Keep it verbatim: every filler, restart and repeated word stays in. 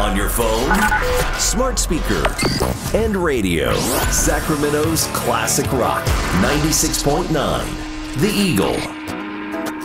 On your phone, smart speaker, and radio. Sacramento's classic rock, ninety-six point nine. The Eagle.